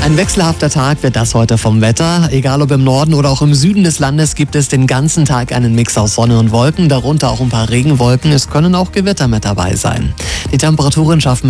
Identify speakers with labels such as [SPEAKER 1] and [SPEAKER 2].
[SPEAKER 1] Ein wechselhafter Tag wird das heute vom Wetter. Egal ob im Norden oder auch im Süden des Landes gibt es den ganzen Tag einen Mix aus Sonne und Wolken, darunter auch ein paar Regenwolken. Es können auch Gewitter mit dabei sein. Die Temperaturen schaffen